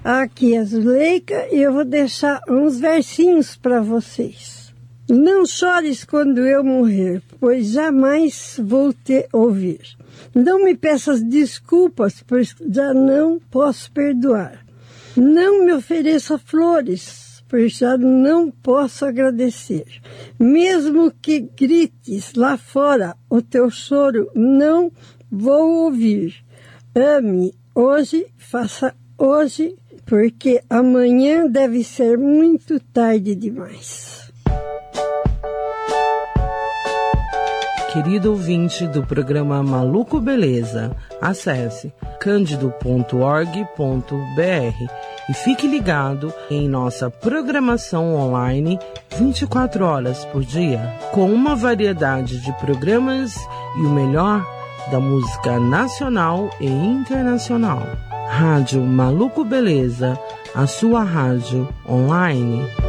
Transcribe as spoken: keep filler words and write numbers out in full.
Aqui é Zuleika e eu vou deixar uns versinhos para vocês. Não chores quando eu morrer, pois jamais vou te ouvir. Não me peças desculpas, pois já não posso perdoar. Não me ofereça flores, pois já não posso agradecer. Mesmo que grites lá fora o teu choro, não vou ouvir. Ame hoje, faça hoje, porque amanhã deve ser muito tarde demais. Querido ouvinte do programa Maluco Beleza, acesse cândido ponto org ponto br e fique ligado em nossa programação online vinte e quatro horas por dia, com uma variedade de programas e o melhor da música nacional e internacional. Rádio Maluco Beleza, a sua rádio online.